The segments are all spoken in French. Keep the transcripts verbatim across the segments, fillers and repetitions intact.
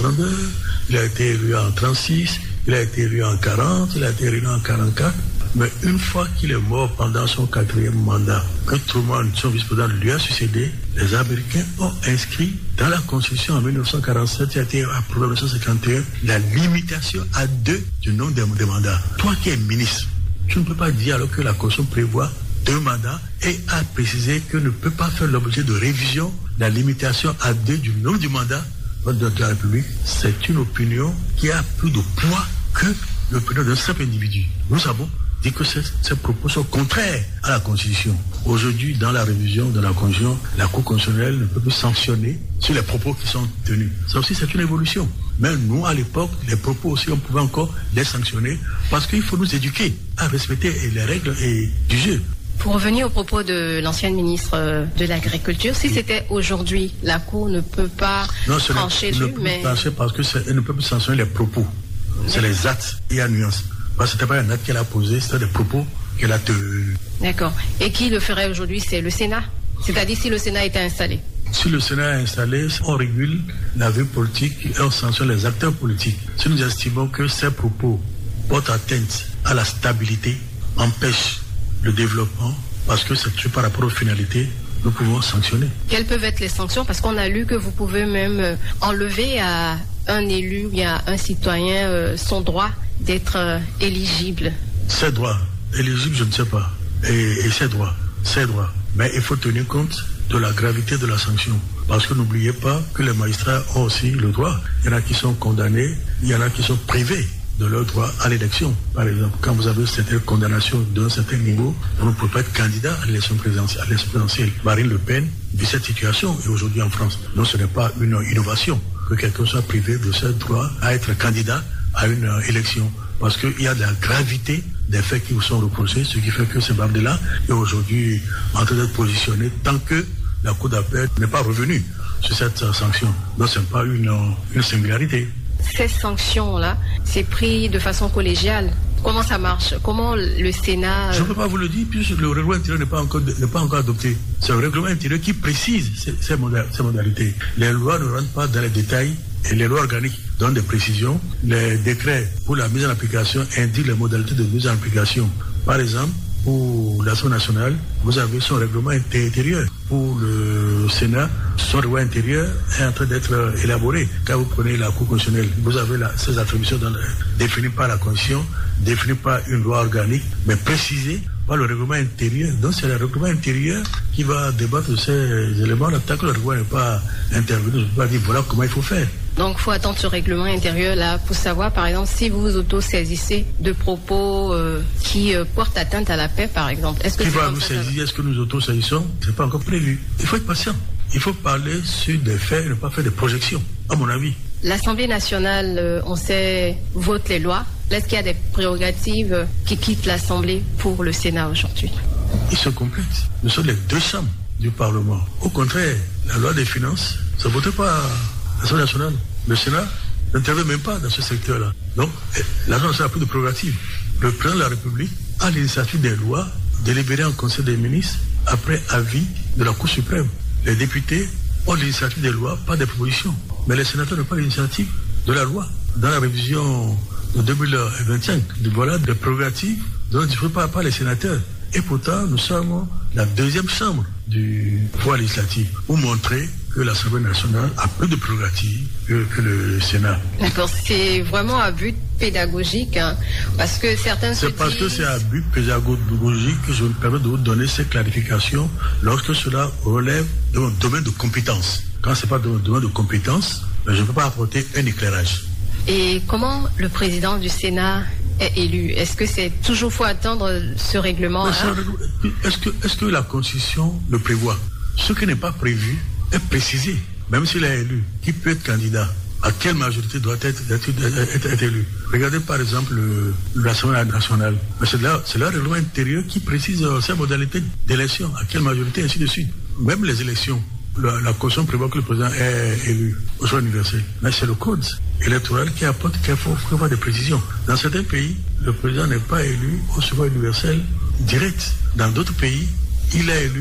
trente-deux, il a été élu en trente-six, il a été élu en quarante, il a été élu en quarante-quatre. Mais une fois qu'il est mort pendant son quatrième mandat, que Truman, son vice-président, lui a succédé, les Américains ont inscrit dans la Constitution en dix-neuf cent quarante-sept, qui a été approuvée en dix-neuf cent cinquante et un, la limitation à deux du nombre de mandats. Toi qui es ministre, tu ne peux pas dire alors que la Constitution prévoit deux mandats et a précisé que ne peut pas faire l'objet de révision, la limitation à deux du nombre du mandat de la République. C'est une opinion qui a plus de poids que l'opinion d'un simple individu. Nous savons dit que ces, ces propos sont contraires à la Constitution. Aujourd'hui, dans la révision de la Constitution, la Cour constitutionnelle ne peut plus sanctionner sur les propos qui sont tenus. Ça aussi, c'est une évolution. Mais nous, à l'époque, les propos aussi, on pouvait encore les sanctionner parce qu'il faut nous éduquer à respecter les règles et du jeu. Pour revenir au propos de l'ancienne ministre de l'Agriculture, si c'était aujourd'hui, la Cour ne peut pas non, trancher dessus, mais... Non, trancher parce qu'elle ne peut plus sanctionner les propos. C'est les actes et la nuance. Parce que ce n'était pas un acte qu'elle a posé, c'était des propos qu'elle a tenus. D'accord. Et qui le ferait aujourd'hui? C'est le Sénat? C'est-à-dire si le Sénat était installé? Si le Sénat est installé, on régule la vie politique et on sanctionne les acteurs politiques. Si nous estimons que ces propos portent atteinte à la stabilité, empêchent le développement, parce que c'est par rapport aux finalités, nous pouvons sanctionner. Quelles peuvent être les sanctions? Parce qu'on a lu que vous pouvez même enlever à un élu ou à un citoyen euh, son droit d'être euh, éligible. Ses droits, éligible, je ne sais pas. Et, et ses droits, ses droits. Mais il faut tenir compte de la gravité de la sanction. Parce que n'oubliez pas que les magistrats ont aussi le droit. Il y en a qui sont condamnés, il y en a qui sont privés de leur droit à l'élection. Par exemple, quand vous avez cette condamnation d'un certain niveau, vous ne pouvez pas être candidat à l'élection présidentielle. À l'élection présidentielle. Marine Le Pen vit cette situation et aujourd'hui en France. Donc ce n'est pas une innovation que quelqu'un soit privé de ce droit à être candidat à une euh, élection. Parce qu'il y a de la gravité des faits qui vous sont reprochés, ce qui fait que ce Babdela est aujourd'hui en train d'être positionné tant que la Cour d'appel n'est pas revenue sur cette euh, sanction. Donc ce n'est pas une, euh, une singularité. Ces sanctions-là, c'est pris de façon collégiale. Comment ça marche? Comment le Sénat... Je ne peux pas vous le dire, puisque le règlement intérieur n'est pas encore, n'est pas encore adopté. C'est le règlement intérieur qui précise ces, ces, moda- ces modalités. Les lois ne rentrent pas dans les détails et les lois organiques donnent des précisions. Les décrets pour la mise en application indiquent les modalités de mise en application. Par exemple, pour l'Assemblée nationale, vous avez son règlement intérieur. Pour le Sénat, son règlement intérieur est en train d'être élaboré. Quand vous prenez la Cour constitutionnelle, vous avez là, ces attributions dans le, définies par la Constitution, définies par une loi organique, mais précisées par le règlement intérieur. Donc c'est le règlement intérieur qui va débattre de ces éléments. Tant que le règlement n'est pas intervenu, je ne peux pas dire voilà comment il faut faire. Donc il faut attendre ce règlement intérieur là pour savoir, par exemple, si vous vous auto-saisissez de propos euh, qui euh, portent atteinte à la paix, par exemple. Est-ce que qui c'est va comme nous ça, saisir? ça... Est-ce que nous auto-saisissons? Ce n'est pas encore prévu. Il faut être patient. Il faut parler sur des faits et ne pas faire des projections, à mon avis. L'Assemblée nationale, euh, on sait, vote les lois. Est-ce qu'il y a des prérogatives euh, qui quittent l'Assemblée pour le Sénat aujourd'hui? Ils se complètent. Nous sommes les deux chambres du Parlement. Au contraire, la loi des finances, ça ne votait pas à l'Assemblée nationale. Le Sénat n'intervient même pas dans ce secteur-là. Donc, l'Assemblée nationale a plus de prérogatives. Le président de la République a l'initiative des lois délibérées en Conseil des ministres après avis de la Cour suprême. Les députés ont l'initiative des lois, pas des propositions. Mais les sénateurs n'ont pas l'initiative de la loi. Dans la révision de deux mille vingt-cinq, voilà des prérogatives dont ne disposent pas, pas les sénateurs. Et pourtant, nous sommes la deuxième chambre du pouvoir législatif pour montrer que l'Assemblée nationale a plus de prérogatives que, que le Sénat. D'accord, c'est vraiment un but pédagogique, hein, parce que certains se C'est parce disent... que c'est un but pédagogique que je me permets de vous donner ces clarifications lorsque cela relève de mon domaine de compétence. Quand ce n'est pas de mon domaine de compétence, je ne peux pas apporter un éclairage. Et comment le président du Sénat est élu? Est-ce que c'est toujours faut attendre ce règlement hein? Est-ce que, est-ce que la Constitution le prévoit? Ce qui n'est pas prévu est précisé. Même s'il est élu, qui peut être candidat? À quelle majorité doit être, être, être, être élu? Regardez par exemple le, l'Assemblée nationale. C'est là, c'est le règlement intérieur qui précise ces modalités d'élection. À quelle majorité, ainsi de suite. Même les élections. La, la Constitution prévoit que le président est élu au choix universel. Mais c'est le code électoral qui apporte qu'il faut, faut avoir des précisions. Dans certains pays, le président n'est pas élu au choix universel direct. Dans d'autres pays, il est élu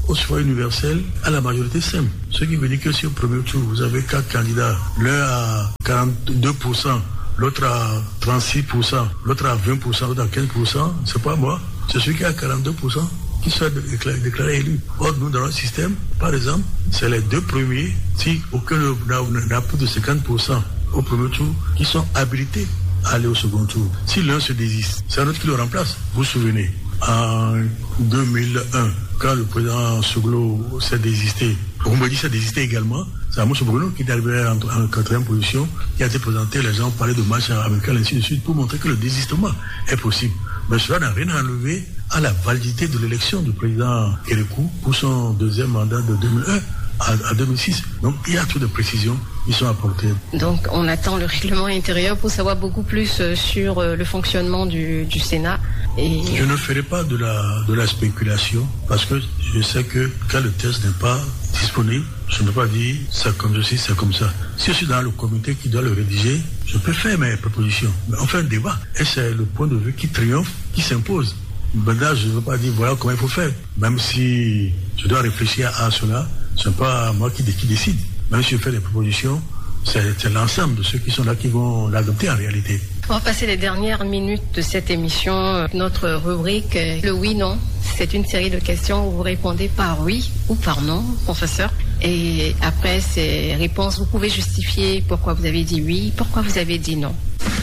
au suffrage universel à la majorité simple. Ce qui veut dire que si au premier tour, vous avez quatre candidats, l'un à quarante-deux pour cent, l'autre à trente-six pour cent, l'autre à vingt pour cent, l'autre à quinze pour cent, c'est pas moi, c'est celui qui a quarante-deux pour cent qui soit déclaré, déclaré élu. Or, nous, dans notre système, par exemple, c'est les deux premiers, si aucun n'a plus de cinquante pour cent au premier tour, qui sont habilités à aller au second tour. Si l'un se désiste, c'est un autre qui le remplace. Vous vous souvenez, en deux mille un, quand le président Soglo s'est désisté, Roumbedi s'est désisté également, c'est Amos Bruno qui est arrivé en, en quatrième position, qui a été présenté, les gens parlaient de marche américaine, ainsi de suite, pour montrer que le désistement est possible. Mais cela n'a rien enlevé à la validité de l'élection du président Kérékou pour son deuxième mandat de deux mille un à, à deux mille six. Donc il y a trop de précisions qui sont apportées. Donc on attend le règlement intérieur pour savoir beaucoup plus sur le fonctionnement du, du Sénat. Et... Je ne ferai pas de la, de la spéculation parce que je sais que quand le test n'est pas disponible, je ne peux pas dire c'est comme ceci, c'est comme ça. Si je suis dans le comité qui doit le rédiger, je peux faire mes propositions. Mais on fait un débat et c'est le point de vue qui triomphe, qui s'impose. Maintenant, je ne veux pas dire voilà comment il faut faire. Même si je dois réfléchir à cela, ce n'est pas moi qui, qui décide. Même si je fais des propositions, c'est, c'est l'ensemble de ceux qui sont là qui vont l'adopter en réalité. On va passer les dernières minutes de cette émission. Notre rubrique, le oui-non. C'est une série de questions où vous répondez par oui ou par non, professeur. Et après ces réponses, vous pouvez justifier pourquoi vous avez dit oui, pourquoi vous avez dit non.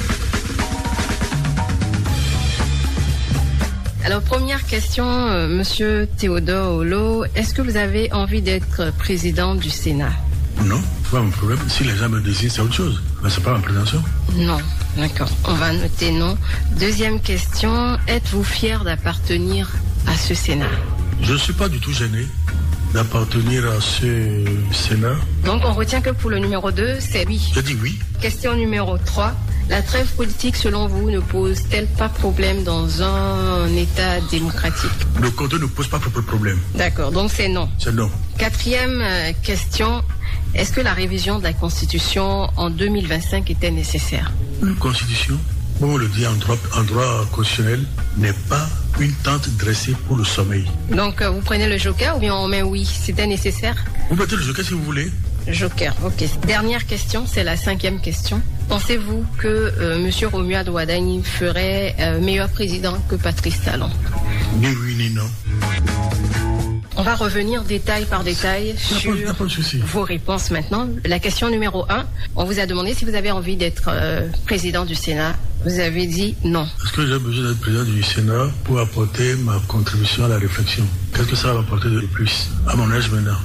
Alors, première question, euh, Monsieur Théodore Olo, est-ce que vous avez envie d'être président du Sénat? Non, c'est pas mon problème. Si les gens me décident, c'est autre chose. Mais c'est pas ma prétention. Non, d'accord. On va noter non. Deuxième question, êtes-vous fier d'appartenir à ce Sénat? Je ne suis pas du tout gêné d'appartenir à ce Sénat. Donc, on retient que pour le numéro deux, c'est oui. Je dis oui. Question numéro trois. La trêve politique, selon vous, ne pose-t-elle pas problème dans un État démocratique? Le contenu ne pose pas de problème. D'accord, donc c'est non. C'est non. Quatrième euh, question, est-ce que la révision de la Constitution en deux mille vingt-cinq était nécessaire? Une Constitution, comme on le dit en droit, en droit constitutionnel, n'est pas une tente dressée pour le sommeil. Donc euh, vous prenez le joker ou bien on met oui, c'était nécessaire? Vous mettez le joker si vous voulez. Joker, ok. Dernière question, c'est la cinquième question. Pensez-vous que euh, M. Romuald Wadani ferait euh, meilleur président que Patrice Talon? Ni oui ni non. On va revenir détail par détail sur vos réponses maintenant. La question numéro un, on vous a demandé si vous avez envie d'être euh, président du Sénat. Vous avez dit non. Est-ce que j'ai besoin d'être président du Sénat pour apporter ma contribution à la réflexion? Qu'est-ce que ça va apporter de plus à mon âge maintenant?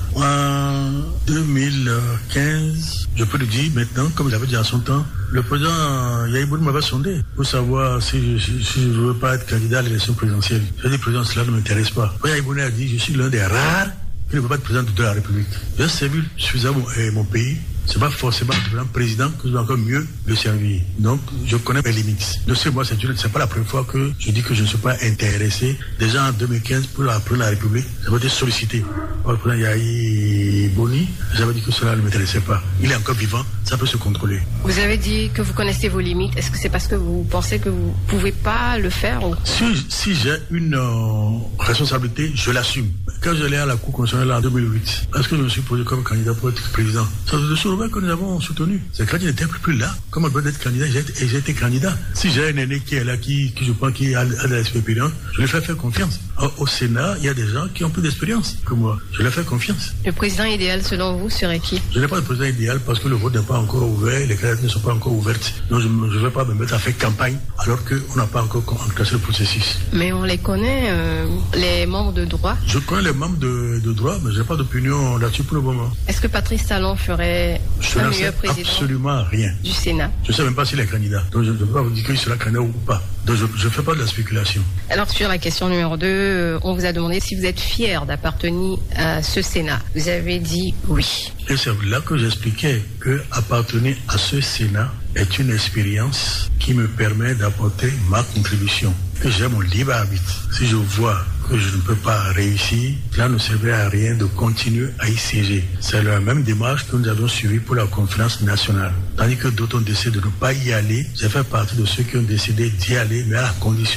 En deux mille quinze, je peux le dire maintenant, comme j'avais dit en son temps, le président Yahya Bouni m'avait sondé pour savoir si je ne si veux pas être candidat à l'élection présidentielle. J'ai dit, président, cela ne m'intéresse pas. Yahya Bouni a dit, je suis l'un des rares qui ne veut pas être président de la République. J'ai servi suffisamment mon, mon pays. C'est pas forcément le président que je dois encore mieux le servir. Donc, je connais mes limites. De ce mois, c'est, c'est pas la première fois que je dis que je ne suis pas intéressé. Déjà en deux mille quinze, pour la, pour la République, j'avais été sollicité par le président Yahya Bouni. J'avais dit que cela ne m'intéressait pas. Il est encore vivant, ça peut se contrôler. Vous avez dit que vous connaissez vos limites. Est-ce que c'est parce que vous pensez que vous ne pouvez pas le faire ou... Si, si j'ai une euh, responsabilité, je l'assume. Quand j'allais à la Cour constitutionnelle en deux mille huit, est-ce que je me suis posé comme candidat pour être président? Ça de ce que nous avons soutenu. C'est quand il n'était plus là, comme on peut être candidat, et j'ai, j'ai été candidat. Si j'ai un aîné qui est là, qui, qui je pense qui a, a de l'expérience, je lui fais faire confiance. Au, au Sénat, il y a des gens qui ont plus d'expérience que moi. Je leur fais confiance. Le président idéal, selon vous, serait qui? Je n'ai pas de président idéal parce que le vote n'est pas encore ouvert, les candidatures ne sont pas encore ouvertes. Donc je ne vais pas me mettre à faire campagne alors qu'on n'a pas encore enclenché le processus. Mais on les connaît, euh, les membres de droit? Je connais les membres de, de droit, mais je n'ai pas d'opinion là-dessus pour le moment. Est-ce que Patrice Talon ferait je un meilleur président absolument rien du Sénat? Je ne sais même pas s'il est candidat. Donc je ne peux pas vous dire qu'il sera candidat ou pas. Donc je ne fais pas de la spéculation. Alors sur la question numéro deux, euh, on vous a demandé si vous êtes fier d'appartenir à ce Sénat. Vous avez dit oui. Et c'est là que j'expliquais que appartenir à ce Sénat est une expérience qui me permet d'apporter ma contribution. Que j'ai mon libre arbitre. Si je vois que je ne peux pas réussir, cela ne servirait à rien de continuer à y siéger. C'est la même démarche que nous avons suivie pour la conférence nationale. Tandis que d'autres ont décidé de ne pas y aller, j'ai fait partie de ceux qui ont décidé d'y aller, mais à la condition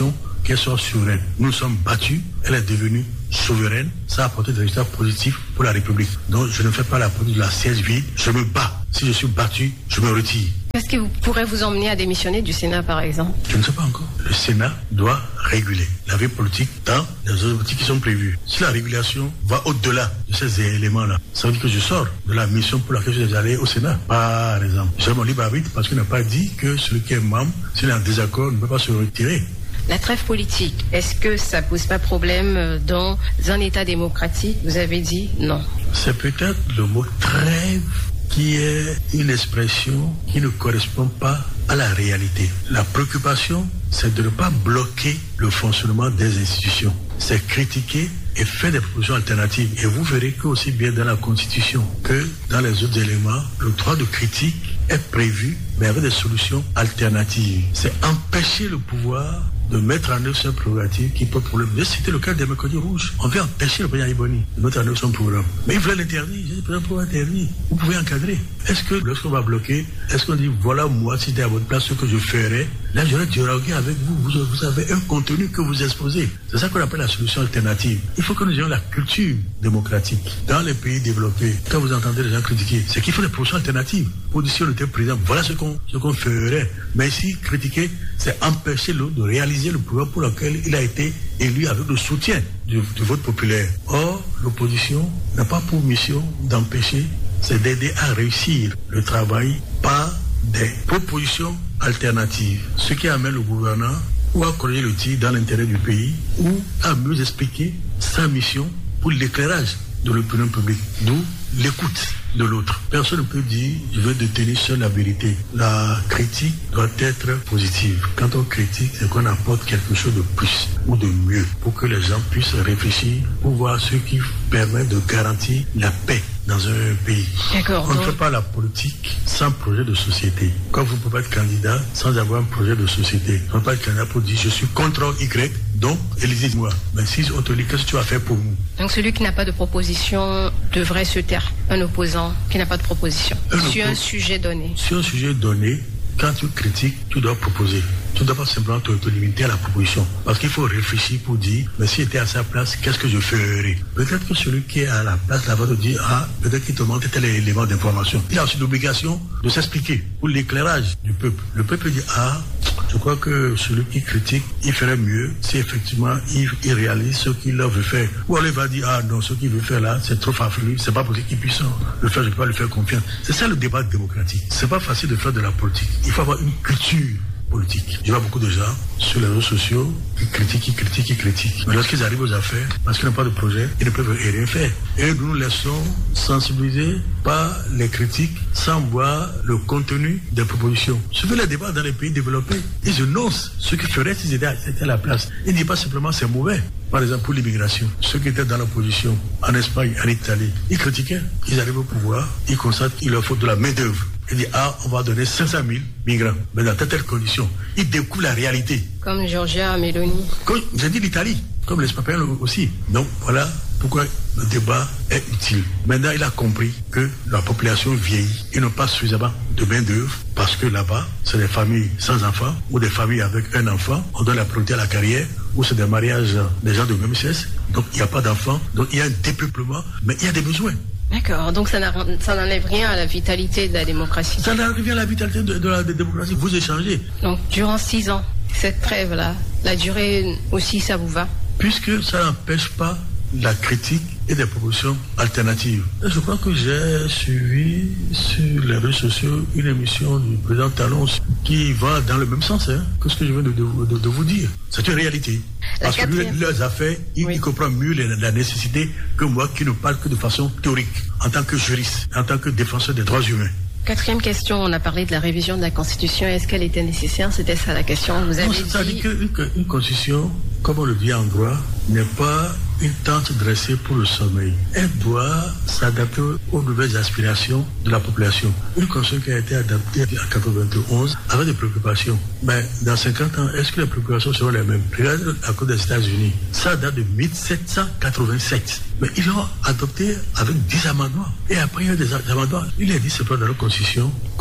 qu'elle soit souveraine. Nous nous sommes battus, elle est devenue souveraine, ça a apporté des résultats positifs pour la République. Donc je ne fais pas la politique de la siège vide, je me bats. Si je suis battu, je me retire. Est-ce que vous pourrez vous emmener à démissionner du Sénat, par exemple? Je ne sais pas encore. Le Sénat doit réguler la vie politique dans les objectifs qui sont prévus. Si la régulation va au-delà de ces éléments-là, ça veut dire que je sors de la mission pour laquelle je suis allé au Sénat. Par exemple, j'ai mon libre arbitre parce qu'il n'a pas dit que celui qui est membre, s'il est en désaccord, ne peut pas se retirer. La trêve politique, est-ce que ça ne pose pas problème dans un État démocratique? Vous avez dit non. C'est peut-être le mot trêve qui est une expression qui ne correspond pas à la réalité. La préoccupation, c'est de ne pas bloquer le fonctionnement des institutions. C'est critiquer et faire des propositions alternatives. Et vous verrez que aussi bien dans la Constitution que dans les autres éléments, le droit de critique est prévu, mais avec des solutions alternatives. C'est empêcher le pouvoir de mettre en œuvre ce prérogative qui pose problème. C'était le cas des mercredis rouges. On veut empêcher le président Iboni de mettre en œuvre son programme. Mais il voulait l'interdire. J'ai dit, le président pourrait interdire. Vous pouvez encadrer. Est-ce que lorsqu'on va bloquer, est-ce qu'on dit, voilà moi, si c'était à votre place, ce que je ferais, là j'aurais dialogué avec vous. vous. Vous avez un contenu que vous exposez. C'est ça qu'on appelle la solution alternative. Il faut que nous ayons la culture démocratique. Dans les pays développés, quand vous entendez les gens critiquer, c'est qu'il faut des propositions alternatives. Pour dire si on était président, voilà ce qu'on, ce qu'on ferait. Mais ici, critiquer, c'est empêcher l'autre de réaliser le programme pour lequel il a été élu avec le soutien du, du vote populaire. Or, l'opposition n'a pas pour mission d'empêcher, c'est d'aider à réussir le travail par des propositions alternatives. Ce qui amène le gouvernant ou à corriger le tir dans l'intérêt du pays ou à mieux expliquer sa mission pour l'éclairage de l'opinion publique, d'où l'écoute de l'autre. Personne ne peut dire je veux détenir seul la vérité. La critique doit être positive. Quand on critique, c'est qu'on apporte quelque chose de plus ou de mieux pour que les gens puissent réfléchir pour voir ce qui permet de garantir la paix dans un pays. D'accord, on donc... ne fait pas la politique sans projet de société. Quand vous ne pouvez pas être candidat sans avoir un projet de société, vous ne pouvez pas être candidat pour dire je suis contre Y, donc élisez-moi. Mais si on te dit qu'est-ce que tu vas faire pour nous? Donc celui qui n'a pas de proposition devrait se taire. Un opposant qui n'a pas de proposition. Un sur un sujet donné. Sur un sujet donné, quand tu critiques, tu dois proposer. Tu ne dois pas simplement te, te limiter à la proposition. Parce qu'il faut réfléchir pour dire, mais s'il était à sa place, qu'est-ce que je ferais? Peut-être que celui qui est à la place là va te dire, ah, peut-être qu'il te manque tel élément d'information. Il a aussi l'obligation de s'expliquer pour l'éclairage du peuple. Le peuple dit, ah, je crois que celui qui critique, il ferait mieux si effectivement il, il réalise ce qu'il veut faire. Ou alors il va dire, ah non, ce qu'il veut faire là, c'est trop farfelu, c'est pas possible qu'il puisse le faire, je ne peux pas lui faire confiance. C'est ça le débat démocratique. C'est pas facile de faire de la politique. Il faut avoir une culture politique. Je vois beaucoup de gens sur les réseaux sociaux qui critiquent, qui critiquent, qui critiquent. Mais lorsqu'ils arrivent aux affaires, parce qu'ils n'ont pas de projet, ils ne peuvent rien faire. Et nous nous laissons sensibiliser par les critiques sans voir le contenu des propositions. Suivez les débats dans les pays développés. Ils énoncent ce qu'ils feraient s'ils étaient à la place. Ils ne disent pas simplement c'est mauvais. Par exemple, pour l'immigration, ceux qui étaient dans l'opposition en Espagne, en Italie, ils critiquaient. Ils arrivent au pouvoir, ils constatent qu'il leur faut de la main-d'œuvre. Ils disent, ah, on va donner cinq cent mille migrants. Mais dans telle telle condition, ils découvrent la réalité. Comme Giorgia Meloni. Comme j'ai dit l'Italie, comme l'Espagne aussi. Donc voilà pourquoi le débat est utile. Maintenant, il a compris que la population vieillit. Ils n'ont pas suffisamment de main-d'œuvre parce que là-bas, c'est des familles sans enfants ou des familles avec un enfant. On donne la priorité à la carrière ou c'est des mariages des gens de même sexe. Donc il n'y a pas d'enfants. Donc il y a un dépeuplement, mais il y a des besoins. D'accord, donc ça n'enlève rien à la vitalité de la démocratie. Ça n'enlève rien à la vitalité de, de la de démocratie. Vous échangez. Donc durant six ans, cette trêve-là, la durée aussi, ça vous va? Puisque ça n'empêche pas la critique et des propositions alternatives. Et je crois que j'ai suivi sur les réseaux sociaux une émission du président Talon qui va dans le même sens hein, que ce que je viens de, de, de vous dire. C'est une réalité. La Parce quatrième... que lui, leurs affaires, il, oui. il comprend mieux la, la nécessité que moi qui ne parle que de façon théorique, en tant que juriste, en tant que défenseur des droits humains. Quatrième question, on a parlé de la révision de la Constitution. Est-ce qu'elle était nécessaire? C'était ça la question. Vous avez non, dit... Ça dit qu'une Constitution, comme on le dit en droit, n'est pas une tente dressée pour le sommeil. Elle doit s'adapter aux nouvelles aspirations de la population. Une Constitution qui a été adaptée en quatre-vingt-onze avec des préoccupations. Mais dans cinquante ans, est-ce que les préoccupations seront les mêmes? Regardez la Cour des États-Unis. Ça date de mille sept cent quatre-vingt-sept. Mais ils l'ont adopté avec dix amendements. Et après, il y a des amendements. Il est dit, c'est pas dans la Constitution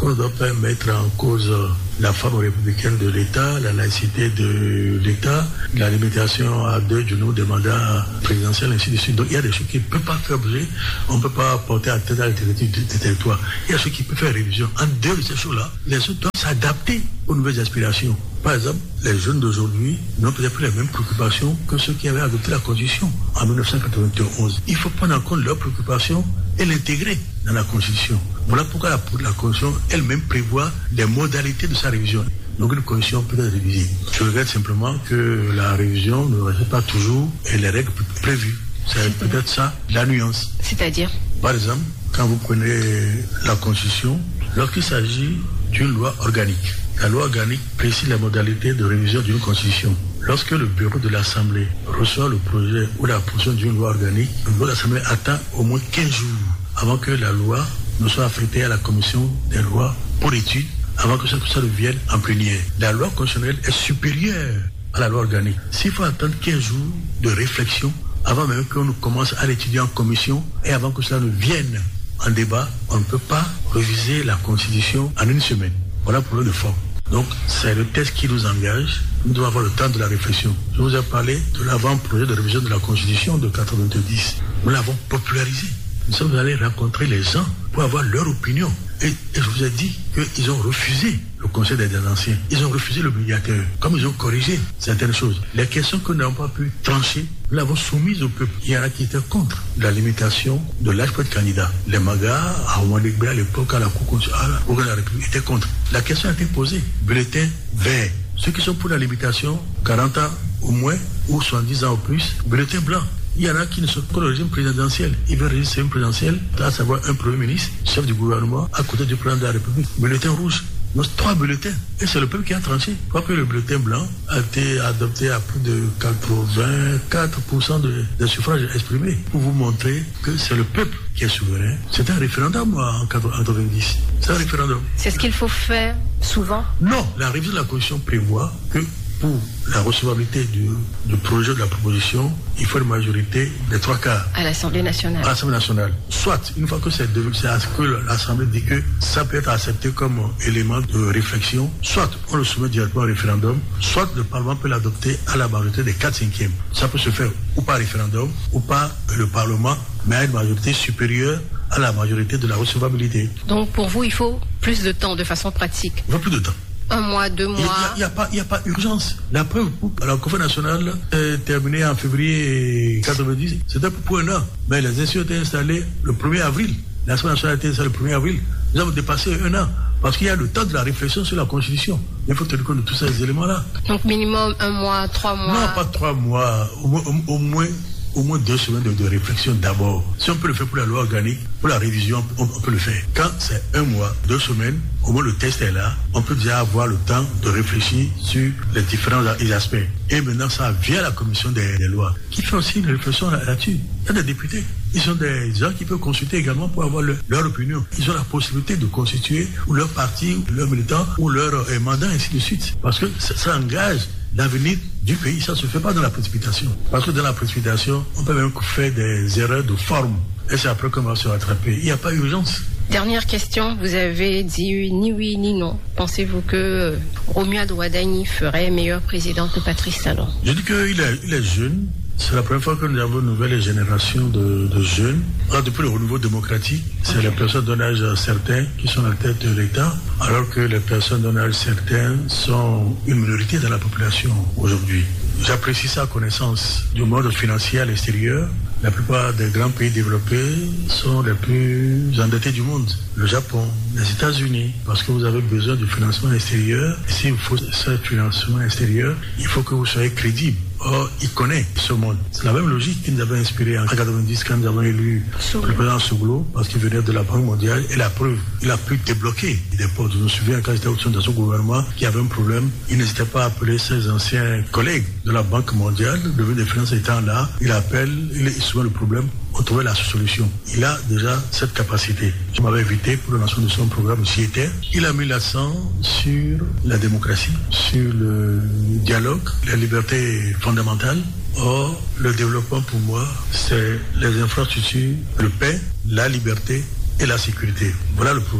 qu'on ne doit pas mettre en cause la forme républicaine de l'État, la laïcité de l'État, la limitation à deux du nombre de mandats présidentiels, ainsi de suite. Donc il y a des choses qui ne peuvent pas faire bouger, on ne peut pas porter à tête à l'intégrité du territoire. Il y a des choses qui peuvent faire révision. En dehors de ces choses-là, les autres doivent s'adapter aux nouvelles aspirations. Par exemple, les jeunes d'aujourd'hui n'ont peut-être plus les mêmes préoccupations que ceux qui avaient adopté la Constitution en dix-neuf cent quatre-vingt-onze. Il faut prendre en compte leurs préoccupations et l'intégrer dans la Constitution. Voilà pourquoi la, la Constitution elle-même prévoit les modalités de sa révision. Donc une Constitution peut être révisée. Je regrette simplement que la révision ne respecte pas toujours les règles prévues. C'est peut-être ça la nuance. C'est-à-dire ? Par exemple, quand vous prenez la Constitution, lorsqu'il s'agit d'une loi organique, la loi organique précise les modalités de révision d'une Constitution. Lorsque le bureau de l'Assemblée reçoit le projet ou la proposition d'une loi organique, le bureau de l'Assemblée attend au moins quinze jours avant que la loi ne soit affectée à la commission des lois pour étude, avant que ça, que ça devienne en plénière. La loi constitutionnelle est supérieure à la loi organique. S'il faut attendre quinze jours de réflexion avant même qu'on commence à l'étudier en commission et avant que cela ne vienne en débat, on ne peut pas réviser la Constitution en une semaine. Voilà le problème de forme. Donc, c'est le texte qui nous engage. Nous devons avoir le temps de la réflexion. Je vous ai parlé de l'avant-projet de révision de la Constitution de quatre-vingt-dix. Nous l'avons popularisé. Nous sommes allés rencontrer les gens pour avoir leur opinion. Et, et je vous ai dit qu'ils ont refusé le Conseil des anciens. Ils ont refusé le médiateur. Comme ils ont corrigé certaines choses. Les questions que nous n'avons pas pu trancher, nous l'avons soumise au peuple. Il y en a qui étaient contre la limitation de l'âge pour être candidat. Les Magas, à Oualégbé, à l'époque, à la Cour de la République, étaient contre. La question a été posée. Bulletin vert. Ceux qui sont pour la limitation, quarante ans au moins, ou soixante-dix ans au plus, bulletin blanc. Il y en a qui ne sont pas le régime présidentiel. Ils veulent résister un présidentiel, à savoir un premier ministre, chef du gouvernement, à côté du président de la République. Bulletin rouge. Donc, trois bulletins. Et c'est le peuple qui a tranché. Je crois que le bulletin blanc a été adopté à plus de quatre-vingt-quatre pour cent de, des suffrages exprimés. Pour vous montrer que c'est le peuple qui est souverain. C'était un référendum en quatre-vingt-dix. C'est un référendum. C'est ce qu'il faut faire souvent ? Non. La révision de la Constitution prévoit que pour la recevabilité du, du projet de la proposition, il faut une majorité des trois quarts. À l'Assemblée nationale. À l'Assemblée nationale. Soit, une fois que c'est devenu, c'est à ce que l'Assemblée dit que ça peut être accepté comme élément de réflexion, soit on le soumet directement au référendum, soit le Parlement peut l'adopter à la majorité des quatre cinquièmes. Ça peut se faire ou par référendum, ou par le Parlement, mais à une majorité supérieure à la majorité de la recevabilité. Donc pour vous, il faut plus de temps de façon pratique. Il faut plus de temps. Un mois, deux mois. Il n'y a, a, a pas urgence. La preuve, la conférence nationale est terminée en février quatre-vingt-dix. C'était pour un an. Mais les institutions étaient installées le premier avril. L'Assemblée nationale a été installée le premier avril. Nous avons dépassé un an. Parce qu'il y a le temps de la réflexion sur la Constitution. Il faut tenir compte de tous ces éléments-là. Donc minimum un mois, trois mois. Non, pas trois mois. Au moins, au, au moins, au moins deux semaines de, de réflexion d'abord. Si on peut le faire pour la loi organique, pour la révision, on, on peut le faire. Quand c'est un mois, deux semaines, au moins le texte est là, on peut déjà avoir le temps de réfléchir sur les différents aspects. Et maintenant, ça vient à la commission des, des lois, qui fait aussi une réflexion là-dessus. Il y a des députés, ils sont des gens qui peuvent consulter également pour avoir le, leur opinion. Ils ont la possibilité de constituer ou leur parti, ou leur militant, ou leur euh, mandat, ainsi de suite. Parce que ça, ça engage l'avenir du pays. Ça ne se fait pas dans la précipitation. Parce que dans la précipitation, on peut même faire des erreurs de forme. Et c'est après qu'on va se rattraper. Il n'y a pas d'urgence. Dernière question, vous avez dit ni oui ni non. Pensez-vous que Romuald Ouadani ferait meilleur président que Patrice Talon? Je dis qu'il est, il est jeune. C'est la première fois que nous avons une nouvelle génération de, de jeunes. Alors, depuis le renouveau démocratique, c'est okay. Les personnes d'un âge certain qui sont à la tête de l'État, alors que les personnes d'un âge certain sont une minorité dans la population aujourd'hui. J'apprécie sa connaissance du monde financier à l'extérieur. La plupart des grands pays développés sont les plus endettés du monde. Le Japon, les États-Unis, parce que vous avez besoin du financement extérieur. Et s'il vous faut ce financement extérieur, il faut que vous soyez crédible. Or, il connaît ce monde. C'est la même logique qui nous avait inspiré en quatre-vingt-dix quand nous avons élu Souglo. Le président Souglo, parce qu'il venait de la Banque mondiale. Et la preuve, il a pu débloquer des postes. Je me souviens quand j'étais au sein de son gouvernement, qu'il y avait un problème. Il n'hésitait pas à appeler ses anciens collègues de la Banque mondiale, le ministre des Finances étant là. Il appelle, il soumet le problème. On trouvait la solution. Il a déjà cette capacité. Je m'avais invité pour le lancement de son programme, j'y étais. Il a mis l'accent sur la démocratie, sur le dialogue, la liberté fondamentale. Or, le développement pour moi, c'est les infrastructures, le paix, la liberté et la sécurité. Voilà le programme.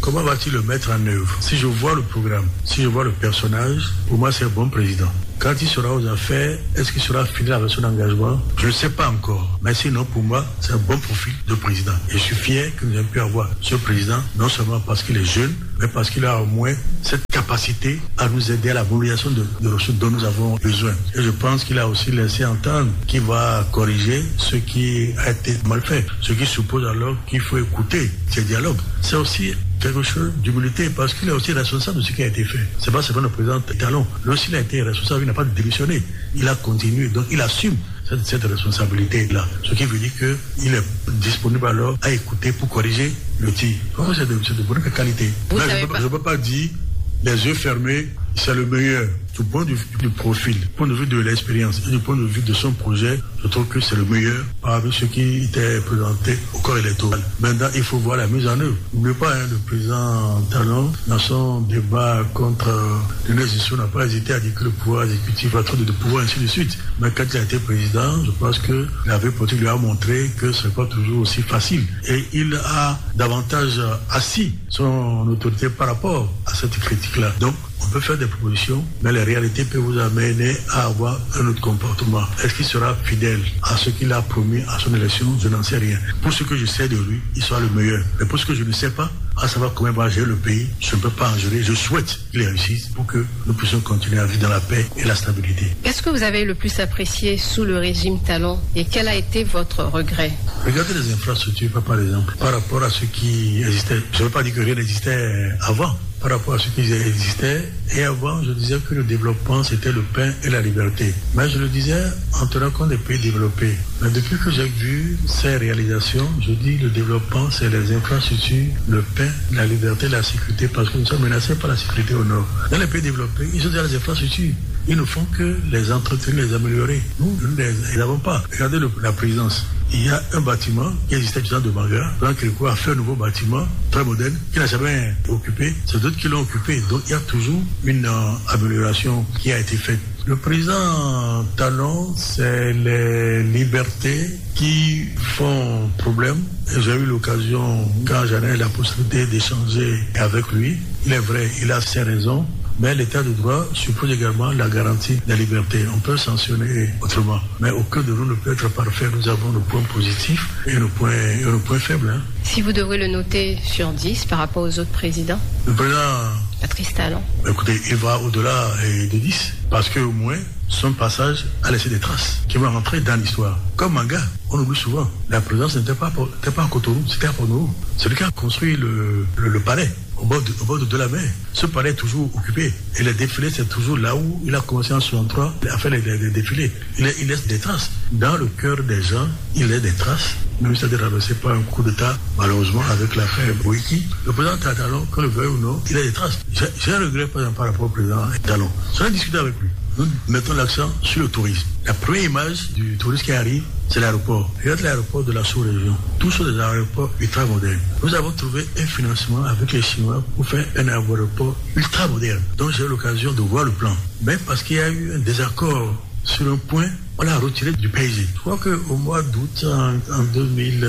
comment va-t-il le mettre en œuvre? Si je vois le programme, si je vois le personnage, pour moi c'est un bon président. Quand il sera aux affaires, est-ce qu'il sera fidèle avec son engagement? Je ne sais pas encore. Mais sinon, pour moi, c'est un bon profil de président. Et je suis fier que nous ayons pu avoir ce président, non seulement parce qu'il est jeune, mais parce qu'il a au moins cette capacité à nous aider à la mobilisation de, de ressources dont nous avons besoin. Et je pense qu'il a aussi laissé entendre qu'il va corriger ce qui a été mal fait. Ce qui suppose alors qu'il faut écouter ces dialogues. C'est aussi quelque chose d'humilité parce qu'il est aussi responsable de ce qui a été fait. C'est pas seulement le président Talon. Lui aussi, il a été responsable, il n'a pas démissionné. Il a continué, donc il assume cette, cette responsabilité-là. Ce qui veut dire qu'il est disponible alors à écouter pour corriger le tir. Donc c'est de, c'est de bonne qualité. Là, je ne peux, peux pas dire les yeux fermés, c'est le meilleur. Du point de vue du profil, du point de vue de l'expérience et du point de vue de son projet, je trouve que c'est le meilleur parmi ceux qui étaient présentés au corps électoral. Maintenant, il faut voir la mise en œuvre. N'oubliez pas, hein, le président Talon, dans son débat contre Lionel Zinsou, n'a pas hésité à dire que le pouvoir exécutif a trop de pouvoir, ainsi de suite. Mais quand il a été président, je pense que la vie politique lui a montré que ce n'est pas toujours aussi facile. Et il a davantage assis son autorité par rapport à cette critique-là. Donc, on peut faire des propositions, mais la réalité peut vous amener à avoir un autre comportement. Est-ce qu'il sera fidèle à ce qu'il a promis à son élection? Je n'en sais rien. Pour ce que je sais de lui, il sera le meilleur. Mais pour ce que je ne sais pas, à savoir comment il va gérer le pays, je ne peux pas en gérer. Je souhaite qu'il réussisse pour que nous puissions continuer à vivre dans la paix et la stabilité. Qu'est-ce que vous avez le plus apprécié sous le régime Talon et quel a été votre regret? Regardez les infrastructures, par exemple, par rapport à ce qui existait. Je ne veux pas dire que rien n'existait avant. Par rapport à ce qui existait. Et avant, je disais que le développement, c'était le pain et la liberté. Mais je le disais en tenant compte des pays développés. Mais depuis que j'ai vu ces réalisations, je dis le développement, c'est les infrastructures, le pain, la liberté, la sécurité, parce que nous sommes menacés par la sécurité au nord. Dans les pays développés, ils ont déjà les infrastructures. Ils ne font que les entretenir, les améliorer. Nous, nous ne les avons pas. Regardez le, la présidence. Il y a un bâtiment qui existait du temps de Manga. Blanc Kérékou a fait un nouveau bâtiment très moderne qui n'a jamais occupé. C'est d'autres qui l'ont occupé. Donc il y a toujours une euh, amélioration qui a été faite. Le président Talon, c'est les libertés qui font problème. Et j'ai eu l'occasion, quand j'en ai la possibilité d'échanger avec lui, il est vrai, il a ses raisons. Mais l'état de droit suppose également la garantie de la liberté. On peut sanctionner autrement. Mais aucun de nous ne peut être parfait. Nous avons nos points positifs et nos points, et nos points faibles. Hein. Si vous devrez le noter sur dix par rapport aux autres présidents? Le président Patrice Talon. Écoutez, il va au-delà de dix. Parce qu'au moins, son passage a laissé des traces qui vont rentrer dans l'histoire. Comme Manga, on oublie souvent, la présidence n'était pas, n'était pas à Cotonou, c'était à Porto-Novo. C'est lui qui a construit le, le, le palais. Au bord, de, au bord de, de la mer. Ce palais est toujours occupé. Et les défilés, c'est toujours là où il a commencé en soixante-trois à faire les, les, les défilés. Il, il laisse des traces. Dans le cœur des gens, il laisse des traces. Même si ça a été ramassé par un coup d'État, malheureusement, avec l'affaire Boïki. Le président Talon, qu'on le veuille ou non, il a des traces. J'ai, j'ai un regret, par exemple, par rapport au président Talon. J'en ai discuté avec lui. Nous mettons l'accent sur le tourisme. La première image du touriste qui arrive, c'est l'aéroport. Regarde l'aéroport de la sous-région. Tous sont des aéroports ultra modernes. Nous avons trouvé un financement avec les Chinois pour faire un aéroport ultra moderne. Donc j'ai eu l'occasion de voir le plan. Mais parce qu'il y a eu un désaccord sur un point, on l'a retiré du P I G. Je crois qu'au mois d'août en, en deux mille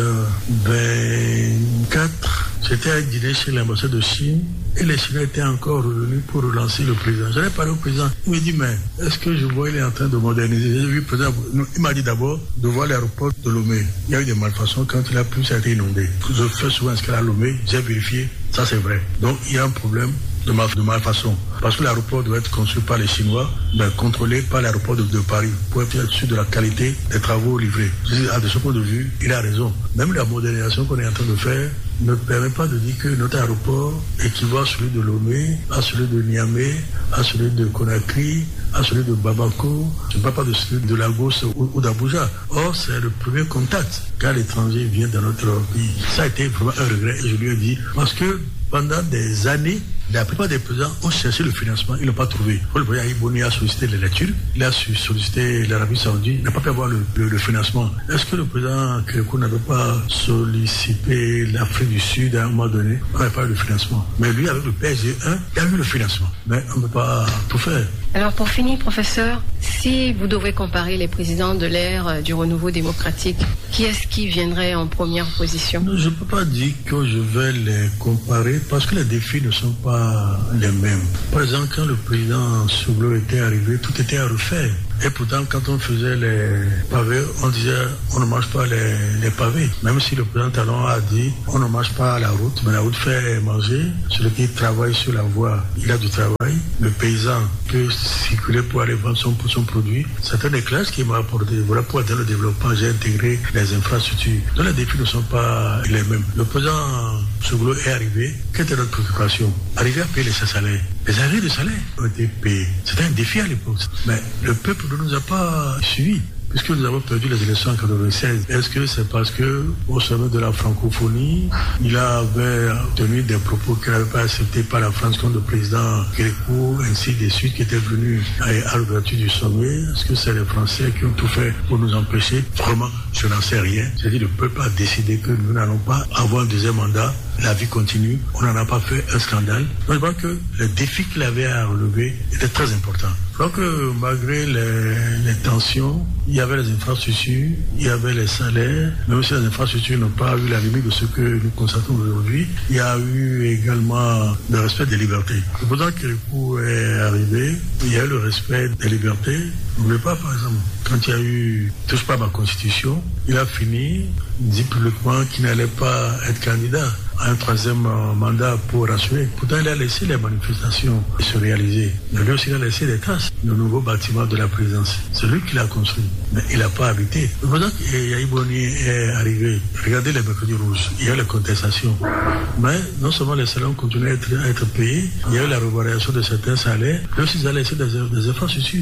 vingt-quatre, j'étais à dîner chez l'ambassade de Chine et les Chinois étaient encore revenus pour relancer le président. J'allais parler au président. Il me dit, mais est-ce que je vois il est en train de moderniser? J'ai vu le président. Il m'a dit d'abord de voir l'aéroport de Lomé. Il y a eu des malfaçons quand il a plu, ça a été inondé. Je fais souvent ce qu'il a à Lomé, j'ai vérifié, ça c'est vrai. Donc il y a un problème de, mal, de malfaçon. Parce que l'aéroport doit être construit par les Chinois, mais contrôlé par l'aéroport de, de Paris pour être sûr de la qualité des travaux livrés. À de ce point de vue, il a raison. Même la modernisation qu'on est en train de faire ne permet pas de dire que notre aéroport équivaut à celui de Lomé, à celui de Niamey, à celui de Conakry, à celui de Bamako, je ne parle pas de celui de Lagos ou, ou d'Abuja. Or, c'est le premier contact quand l'étranger vient dans notre pays. Ça a été vraiment un regret et je lui ai dit, parce que pendant des années, la plupart des présidents ont cherché le financement, ils ne l'ont pas trouvé. Le président Iboni a sollicité les lectures, il a sollicité l'Arabie Saoudite, il n'a pas pu avoir le, le, le financement. Est-ce que le président Kérékou n'avait pas sollicité l'Afrique du Sud à un moment donné? On n'avait pas eu le financement. Mais lui, avec le P S G un, il a eu le financement. Mais on ne peut pas tout faire. Alors pour finir, professeur, si vous devrez comparer les présidents de l'ère du renouveau démocratique qui est-ce qui viendrait en première position? Je ne peux pas dire que je vais les comparer parce que les défis ne sont pas les mêmes. Par exemple, quand le président Soglo était arrivé, tout était à refaire. Et pourtant, quand on faisait les pavés, on disait on ne marche pas les, les pavés. Même si le président Talon a dit on ne marche pas à la route, mais la route fait manger. Celui qui travaille sur la voie, il a du travail. Le paysan peut circuler pour aller vendre son, son produit. C'est un éclairage qui m'a apporté. Voilà pour atteindre le développement, j'ai intégré les infrastructures. Donc les défis ne sont pas les mêmes. Le président Soglo est arrivé. Quelle était notre préoccupation? Arriver à payer les salaires. Les arrêts de salaire ont été payés. C'était un défi à l'époque. Mais le peuple ne nous a pas suivis. Puisque nous avons perdu les élections en quatre-vingt-seize, est-ce que c'est parce que au sommet de la francophonie, il avait tenu des propos qu'il n'avait pas acceptés par la France contre le président Gréco, ainsi de suite, qui était venu à l'ouverture du sommet? Est-ce que c'est les Français qui ont tout fait pour nous empêcher? Vraiment, je n'en sais rien. C'est-à-dire le peuple a décidé que nous n'allons pas avoir un deuxième mandat. La vie continue. On n'en a pas fait un scandale. Donc je pense que le défi qu'il avait à relever était très important. Donc malgré les, les tensions, il y avait les infrastructures, il y avait les salaires, même si les infrastructures n'ont pas eu la limite de ce que nous constatons aujourd'hui, il y a eu également le respect des libertés. Le président Kérékou est arrivé, il y a eu le respect des libertés. N'oubliez pas, par exemple, quand il y a eu « touche pas à ma constitution », il a fini, il dit publiquement qu'il n'allait pas être candidat à un troisième mandat pour rassurer. Pourtant, il a laissé les manifestations se réaliser. Mais lui aussi, il a laissé des traces. Le nouveau bâtiment de la présidence, c'est lui qui l'a construit. Mais il n'a pas habité. Le président Yahya Boni est arrivé. Regardez les mercredis rouges. Il y a les contestations. Mais non seulement les salaires ont continué à être, à être payés, il y a eu la revalorisation de certains salaires. Lui aussi, il a laissé des, des infrastructures.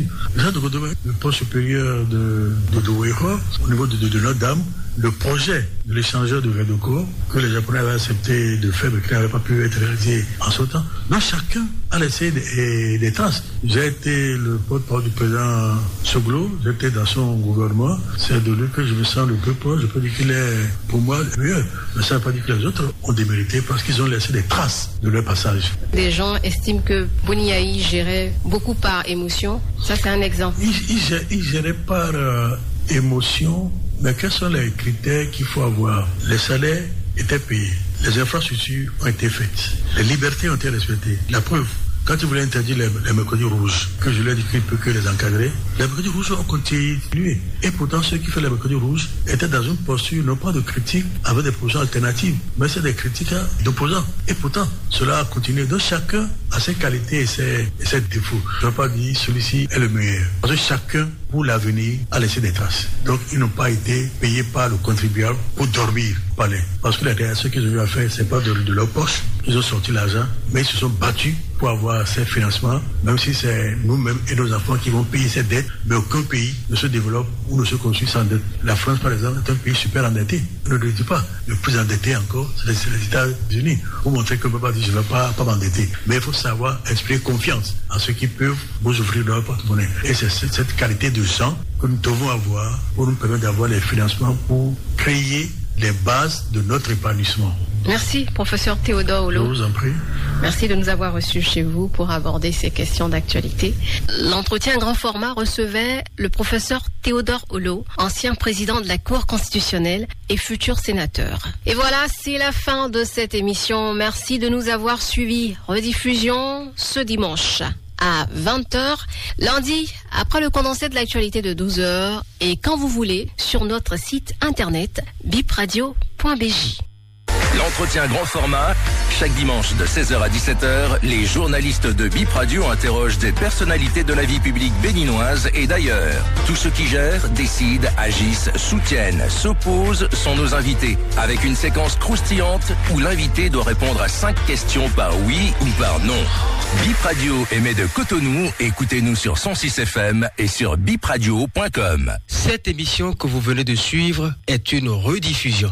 Le pont supérieur de, de Douého, au niveau de, de, de Notre-Dame, le projet de l'échangeur de Redoko, que les Japonais avaient accepté de faire, mais qui n'avait pas pu être réalisé en ce temps. Donc chacun a laissé des, des traces. J'ai été le porte-parole du président Soglo, j'étais dans son gouvernement. C'est de lui que je me sens le plus proche. Je peux dire qu'il est, pour moi, le meilleur. Mais ça ne veut pas dire que les autres ont démérité parce qu'ils ont laissé des traces de leur passage. Des gens estiment que Boni Yayi gérait beaucoup par émotion. Ça, c'est un exemple. Il, il, il gérait par euh, émotion. Mais quels sont les critères qu'il faut avoir? Les salaires étaient payés, les infrastructures ont été faites, les libertés ont été respectées. La preuve, quand il voulait interdire les, les mercredis rouges, que je lui ai dit qu'il ne peut que les encadrer, les mercredis rouges ont continué. Et pourtant, ceux qui font les mercredis rouges étaient dans une posture, non pas de critique avec des positions alternatives, mais c'est des critiques d'opposants. Et pourtant, cela a continué. Donc chacun a ses qualités et ses, et ses défauts. Je ne vais pas dire celui-ci est le meilleur. Parce que chacun, pour l'avenir, a laissé des traces. Donc ils n'ont pas été payés par le contribuable pour dormir au palais. Parce que derrière, ce qu'ils ont eu à faire, c'est pas de, de leur poche. Ils ont sorti l'argent, mais ils se sont battus pour avoir ces financements, même si c'est nous-mêmes et nos enfants qui vont payer ces dettes, mais aucun pays ne se développe ou ne se construit sans dette. La France, par exemple, est un pays super endetté. Ne le dis pas. Le plus endetté encore, c'est les, les États-Unis. Pour montrer qu'on ne peut pas dire je ne vais pas, pas m'endetter. Mais il faut savoir exprimer confiance à ceux qui peuvent vous ouvrir leur porte-monnaie. Et c'est cette, cette qualité de sang que nous devons avoir pour nous permettre d'avoir les financements pour créer les bases de notre épanouissement. Merci, professeur Théodore Olo. Je vous en prie. Merci de nous avoir reçus chez vous pour aborder ces questions d'actualité. L'entretien grand format recevait le professeur Théodore Olo, ancien président de la Cour constitutionnelle et futur sénateur. Et voilà, c'est la fin de cette émission. Merci de nous avoir suivis. Rediffusion ce dimanche à vingt heures, lundi, après le condensé de l'actualité de douze heures, et quand vous voulez, sur notre site internet bip radio point b j. L'entretien grand format, chaque dimanche de seize heures à dix-sept heures, les journalistes de Bip Radio interrogent des personnalités de la vie publique béninoise et d'ailleurs. Tous ceux qui gèrent, décident, agissent, soutiennent, s'opposent sont nos invités, avec une séquence croustillante où l'invité doit répondre à cinq questions par oui ou par non. Bip Radio émet de Cotonou, écoutez-nous sur cent six F M et sur bip radio point com. Cette émission que vous venez de suivre est une rediffusion.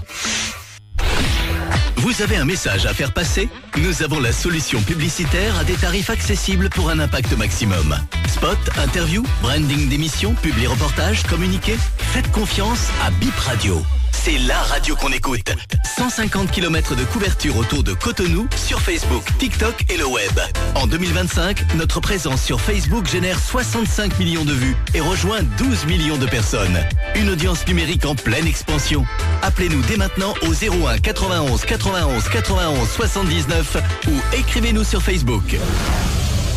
Vous avez un message à faire passer? Nous avons la solution publicitaire à des tarifs accessibles pour un impact maximum. Spot, interview, branding d'émission, publi-reportage, communiqué. Faites confiance à Bip Radio. c'est la radio qu'on écoute. cent cinquante kilomètres de couverture autour de Cotonou sur Facebook, TikTok et le web. En deux mille vingt-cinq, notre présence sur Facebook génère soixante-cinq millions de vues et rejoint douze millions de personnes. Une audience numérique en pleine expansion. Appelez-nous dès maintenant au zéro un quatre-vingt-onze quatre-vingt-onze quatre-vingt-onze soixante-dix-neuf ou écrivez-nous sur Facebook.